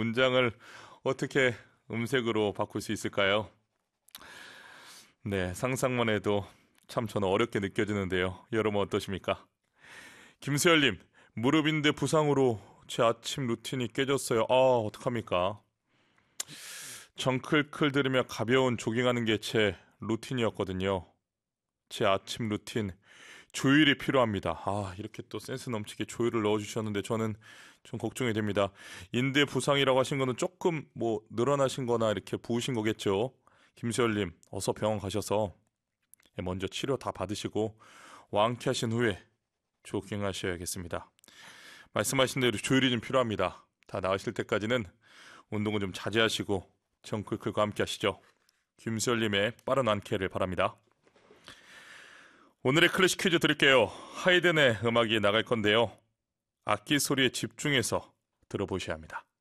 문장을 어떻게 음색으로 바꿀 수 있을까요? 네, 상상만 해도 참 저는 어렵게 느껴지는데요. 여러분 어떠십니까? 김수열님, 무릎인데 부상으로 제 아침 루틴이 깨졌어요. 어떡합니까? 정클클 들으며 가벼운 조깅하는 게 제 루틴이었거든요. 제 아침 루틴, 조율이 필요합니다. 이렇게 또 센스 넘치게 조율을 넣어주셨는데 저는 좀 걱정이 됩니다. 인대 부상이라고 하신 거는 조금 늘어나신 거나 이렇게 부으신 거겠죠? 김수열님, 어서 병원 가셔서 먼저 치료 다 받으시고 완쾌하신 후에 조깅하셔야겠습니다. 말씀하신 대로 조율이 좀 필요합니다. 다 나으실 때까지는 운동은 좀 자제하시고 정클클과 함께 하시죠. 김수열님의 빠른 완쾌를 바랍니다. 오늘의 클래식 퀴즈 드릴게요. 하이든의 음악이 나갈 건데요. 악기 소리에 집중해서 들어보셔야 합니다.